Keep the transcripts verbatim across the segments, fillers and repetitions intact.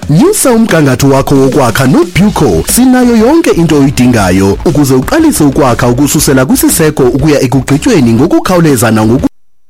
Nyusa umgangatho wakho wokwakha noBuco. Sinayo yonke into oyidingayo ukuze uqalise ukwakha ukususela kwisiseko ukuya ekugqityweni ngokukhawuleza nangoku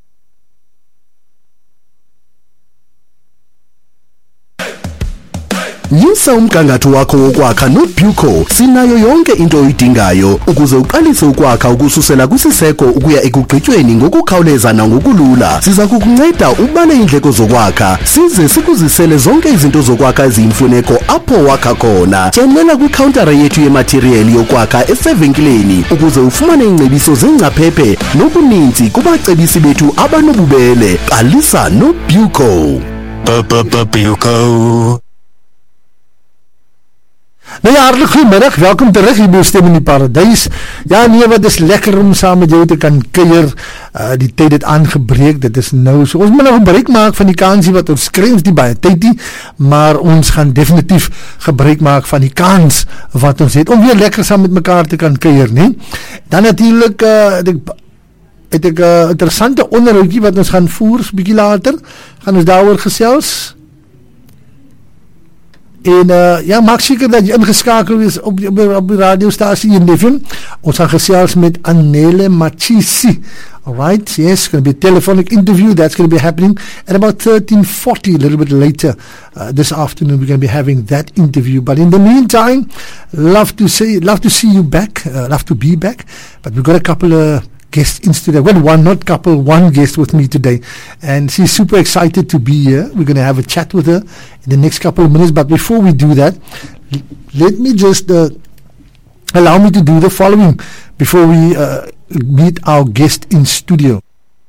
Nyusa umgangatho wakho wokwakha noBuco. Sinayo yonke into oyidingayo ukuze uqalise ukwakha ukususela kwisiseko ukuya ekugqityweni ngokukhawuleza nangokulula. Siza kukunceda ubale indleko zokwakha size sikuzisele zonke izinto zokwakha eziyimfuneko apho wakha khona. Tyemelela kwikhawuntara yethu yematerial yokwakha esevenkileni ukuze ufumane ingcebiso zengcaphephe nokuninzi kubacebisi bethu abanobubele. Qalisa noBuco. Buco. Nou ja, hartelijk goedemiddag, welkom terug hier bij Stem in die Paradijs. Ja nee, wat is lekker om saam met jou te kan kuier, uh, die tyd het aangebreek, dit is nou so, ons moet nou gebruik maak van die kansie wat ons kry, ons die baie tyd die, maar ons gaan definitief gebruik maak van die kans wat ons het, om weer lekker saam met mekaar te kan kuier, nie? Dan natuurlijk, uh, het ek, het ek uh, interessante onderhoudjie wat ons gaan voer, so bykie later, gaan ons daaroor gesels. En uh, ja, maak seker dat jy ingeskakel is op die, op die, op die radiostasie in Livium. Ons gaan gesels met Anele Machisi. Alright, yes, going to be a telephonic interview. That's going to be happening at about thirteen forty, a little bit later uh, this afternoon. We're going to be having that interview. But in the meantime, love to say, love to see you back. Uh, love to be back. But we've got a couple of uh, guests in studio. Well, one, not couple, one guest with me today. And she's super excited to be here. We're going to have a chat with her in the next couple of minutes. But before we do that, l- let me just uh, allow me to do the following before we uh, meet our guest in studio.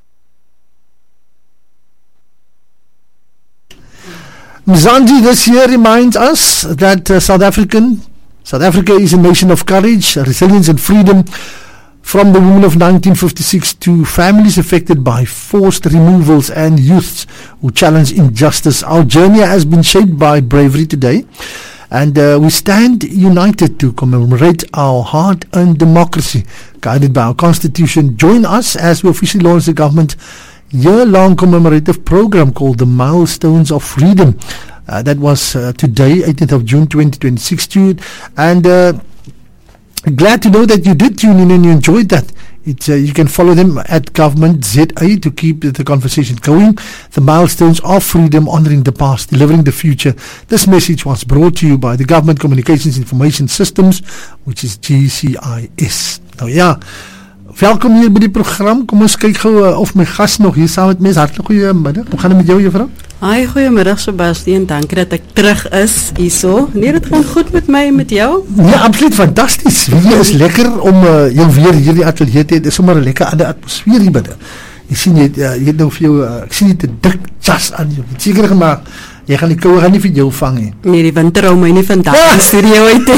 Mzansi this year reminds us that uh, South African, South Africa is a nation of courage, resilience and freedom. From the women of nineteen fifty-six to families affected by forced removals and youths who challenge injustice, our journey has been shaped by bravery today, and uh, we stand united to commemorate our hard-earned democracy guided by our constitution. Join us as we officially launch the government year-long commemorative program called the Milestones of Freedom. Uh, that was uh, today, eighteenth of June twenty twenty-six, Jude, and uh, glad to know that you did tune in and you enjoyed that. It's, uh, you can follow them at Government Z A to keep the conversation going. The Milestones of Freedom, honoring the past, delivering the future. This message was brought to you by the Government Communications Information Systems, which is G C I S. Nou ja, welkom hier by die program. Kom ons kyk gou uh, of my gas nog hier saam met my is. Hartelijk goeiemiddag. Hoe gaan het met jou, juffrou? Hi, goeiemiddag Sebastian, dankie dat ek terug is hierso. Nee, dit gaan goed met my en met jou? Ja, absoluut fantastisch. Hier is lekker om uh, jou weer hier die atelier te hê. Dit is sommer 'n lekker ander atmosfeer hier binne. Jy sien jy, uh, jy het nou vir jou, uh, ek sien jy te dik jas aan jou. Jy het seker gemaak, jy gaan die koue gaan nie vir jou vang nie. Nee, die winter hou my nie vandag in studio uit.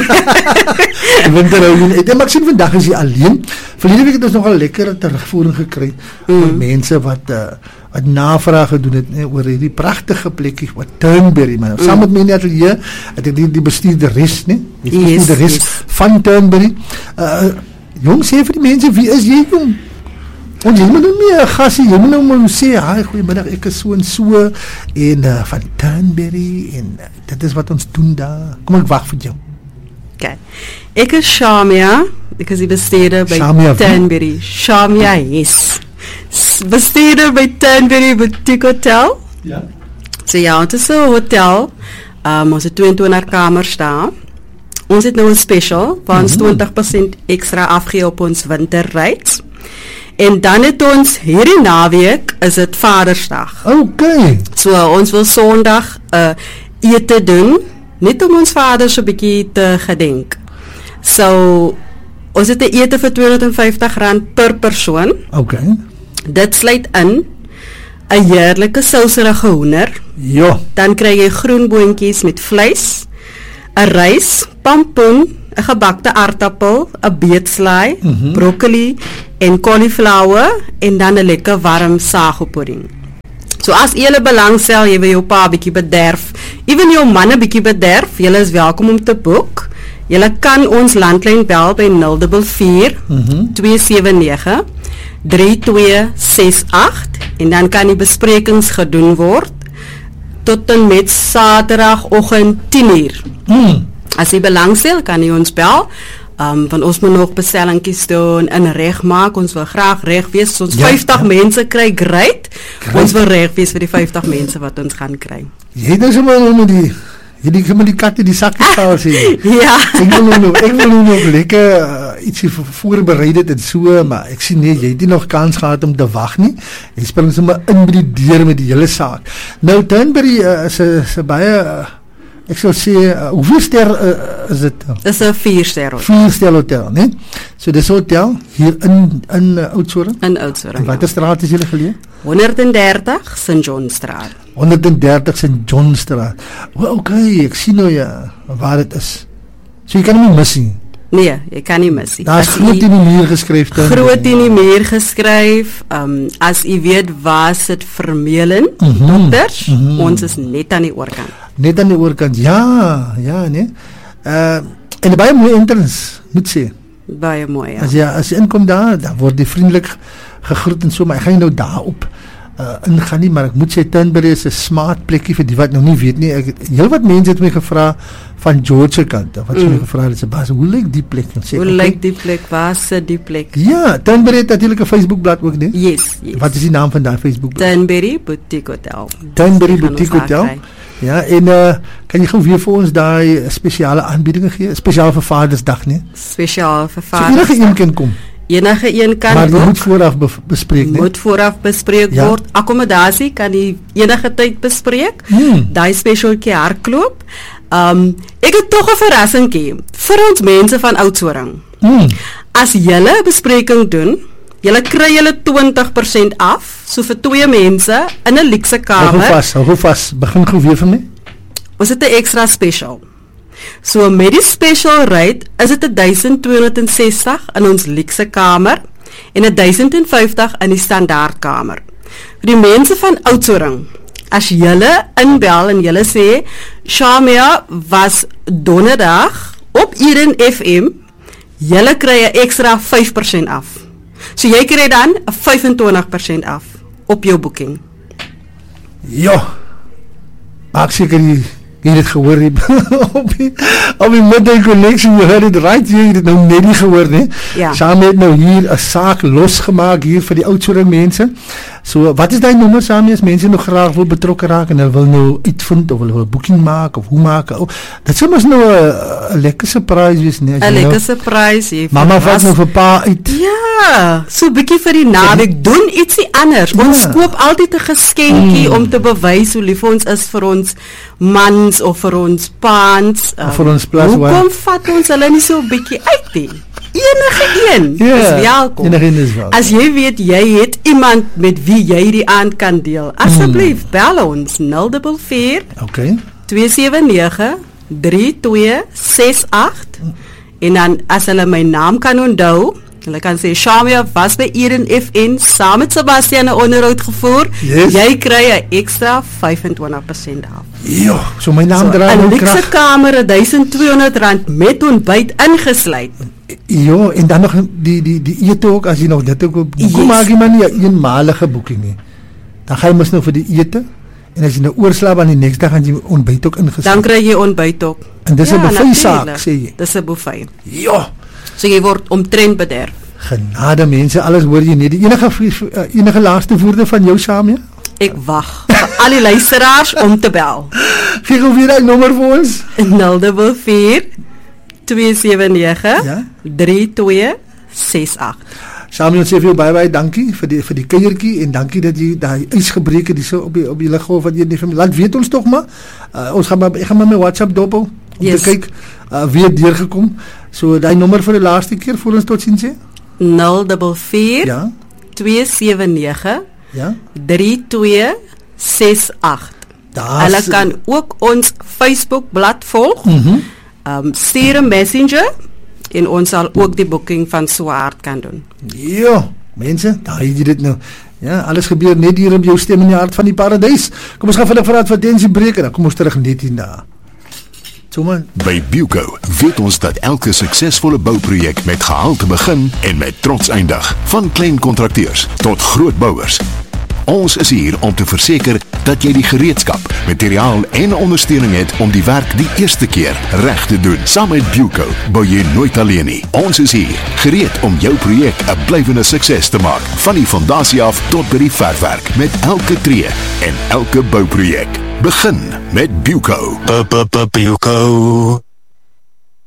Die winter hou nie. En maar ek sien vandag is jy alleen. Verlede week het ons nogal lekker terugvoering gekry mm. van mense wat uh, wat navraag gedoen het nee, oor hierdie pragtige plekkie wat Turnberry, man. Mm. Saam met my in die atelier het ek die, die bestuurderes, nee? Die yes, bestuurderes yes. van Turnberry. Uh, jong, sê vir die mense, wie is jy, jong? Want jy moet nou meer gasie, jy moet nou maar sê, hi, goeiemiddag, ek is so en so, en uh, van Turnberry, en uh, dit is wat ons doen daar. Kom ek wacht vir jou. Okay. Ek is Shamia, ek is die bestuurder by Shamia Turnberry. Shamia, yes. Bestuurder by Turnberry Boutique Hotel. Ja. So ja, het is een hotel, um, ons het tweeëntwintig kamers daar. Ons het nou een special, waar ons mm-hmm. twintig persent extra afgee op ons winterreis. En dan het ons, hierdie naweek, is het Vadersdag. Ok. So, ons wil Sondag uh, ete doen, net om ons vaders so bykie te gedenk. So, ons het een ete vir tweehonderdvyftig rand per persoon. Ok. Dit sluit in, een heerlijke sauserige hoender. Ja. Dan krijg jy groenboontjies met vleis, een rys, pampoen, een gebakte aardappel, een beetslaai, mm-hmm. broccoli en cauliflower en dan een lekker warm sago-pudding. So as jylle belangstel, jy wil jou pa bykie bederf, even jou man een bykie bederf, jylle is welkom om te boek. Jylle kan ons landlyn bel by nul vier vier, twee sewe nege, drie twee ses agt en dan kan die besprekings gedoen word. tot en met Saterdagoggend tien uur. Mm. As jy belangstel, kan jy ons bel. Um, want ons moet nog bestellingkies doen en reg maak. Ons wil graag reg wees. As ons Ja, vyftig ja. mense kry, great. Great. Ons wil reg wees vir die vyftig mense wat ons gaan kry. Jy het nou sommer met die hierdie kom die kat in die sakkie gehou sê. Ja. Ek wil nou ek wil nou nog lekker uh, ietsie vo- voorberei dit en so, maar ek sien nee, jy het nie nog kans gehad om te wag nie. Jy spring sommer in by die deur met die hele saak. Nou Turnberry uh, is 'n is 'n baie uh, ek sou sê uh, hoeveel ster uh, is dit? Dis 'n vier ster Vier ster hotel, né? So dis 'n hotel hier in in uh, Oudtshoorn. in En Oudtshoorn. watter straat is julle geleë? honderddertig Saint John Straat. honderddertig Saint John Straat. O, okay, ek sien nou ja waar dit is. So jy kan hom nie mis nie. Nee, jy kan nie mis nie. Daar's As groot jy- in die muur geskryf. dan- groot in die muur geskryf. Um, as u weet waar sit Vermeulen Mhm, dokters, mhm. ons is net aan die oorkant. Net aan die oorkant. Ja, ja, nee. Uh en 'n baie mooi entrance, moet sê. Baie mooi, ja. As jy as jy inkom daar, dan word jy vriendelik gegroet en so, maar ek gaan nie nou daarop uh ingaan nie, maar ek moet sê Turnberry is 'n smart plekkie vir die wat nog nie weet nie. Ek heelwat mense het my gevra van George se kant af. Wat mm. Mm. my gevra het, sê bas, hoe lyk die plek? En sê, Hoe okay. lyk die plek? Waar sit die plek? Ja, Turnberry het natuurlik 'n Facebookblad ook, nee. Yes, yes. Wat is die naam van daai Facebookblad? Turnberry Boutique Hotel. Turnberry Gaan ons Boutique daar Hotel. kry. Ja, en uh kan jy gou weer vir ons daai spesiale aanbiedinge gee? Spesiaal vir Vadersdag, nee. Spesiaal vir So enige vaders. een kan kom. Enige een kan Maar dit ook. moet vooraf be bespreek, nee. Moet vooraf bespreek Ja. word. Akkommodasie kan jy enige tyd bespreek. Hmm. Daai spesialtjie hardloop. Um ek het tog 'n verrassingkie vir ons mense van Oudtshoorn. Mm. As julle 'n bespreking doen, julle kry julle twintig persent af, so vir twee mense in 'n luukse Hou gou kamer. vas, hou gou vas. Begin gou weer vir my. Ons het 'n ekstra special. So met die special rate is dit twaalf sestig in ons luukse kamer en duisend vyftig in die standaard kamer. Vir die mense van Oudtshoorn, as julle inbel en julle sê Shamia was donderdag op Eden F M, julle kry 'n ekstra vyf persent af. So jy kry dan 'n vyfentwintig persent af op jou boeking. Ja. Maak seker jy jy het dit gehoor nie. op die op die Midday Connection, you heard it right, jy het dit nou net nie gehoor nie. Ja. Saam het nou hier 'n saak losgemaak hier vir die Oudtshoorn mense. So, wat is daai nommer Saam as mense nog graag wil betrokke raak en hulle wil nou uitvind of hulle wil 'n boeking maak of hoe maak? Oh, dit sou mos nou 'n 'n lekker surprise wees, nee. as 'n jy Lekker nou- surprise hier. Mama vat verras- nou vir pa uit. Ja, so bietjie vir die naweek doen ietsie anders. Ons Ja. koop altyd 'n geskenkie Mm. om te bewys hoe lief ons is vir ons mans of vir ons paans. Of vir ons plus one. Hoekom vat ons hulle nie so 'n bietjie uit nie? Enige een Ja, is welkom. enige een is welkom. As jy weet jy het iemand met wie jy die aand kan deel, asseblief Mm. bel ons nul vier vier Okay. twee sewe nege drie twee ses agt en dan as hulle my naam kan onthou, hulle kan sê Shamia was by Eden F M saam met Sebastian 'n onderhoud gevoer. Yes. Jy kry 'n ekstra vyfentwintig persent af. Ja, so my naam So, dra 'n nou luukse krag. kamer duisend tweehonderd rand met ontbyt ingesluit. Ja, en dan nog die die die ete ook as jy nog dit ook op Yes. kom maak jy maar nie 'n eenmalige boeking nie. Dan gaan jy mos nou vir die ete en as jy nou oorslaap aan die nächste dag gaan jy ontbyt ook ingesit. Dan kry jy ontbyt ook. En dis 'n Ja, buffet saak natuurlijk. sê jy. Dis 'n buffet. Ja, So jy word omtrent bederf. genade mense, alles hoor jy net. Die enige v- uh, enige laaste woorde van jou Samia? Ek wag vir al die luisteraars om te bel. Gee gou weer daai nommer vir ons. nul vier vier twee sewe nege Ja. drie twee ses agt. Samia sê vir jou baie baie dankie vir die vir die kuiertjie en dankie dat jy daai ys gebreek het hierso op die op die liggolf wat jy nie vir laat weet ons tog maar. Uh, ons gaan maar ek gaan maar my WhatsApp dop hou om Yes. te kyk uh, wie het deurgekom. So daai nommer vir die laaste keer voor ons tot sien sê. nul vier vier Ja. twee sewe nege Ja. drie twee ses agt. Daar Hulle kan ook ons Facebook bladsy volg. Mhm. Um stuur 'n messenger en ons sal ook die boeking van Swart kan doen. Ja, mense, daar het jy dit nou. Ja, alles gebeur net hier op jou stem in die hart van die paradys. Kom ons gaan vinnig vir 'n advertensiebreek en dan kom ons terug net hierna. So man, By Buco weet ons dat elke suksesvolle bouprojek met gehalte begin en met trots eindig. Van klein kontrakteurs tot groot bouers. Ons is hier om te verseker dat jy die gereedskap, materiaal en ondersteuning het om die werk die eerste keer reg te doen. Saam met Buco bou jy nooit alleen nie. Ons is hier, gereed om jou projek 'n blywende sukses te maak, van die fondasie af tot by die verfwerk, met elke tree en elke bouprojek. Begin met Buco. Buco.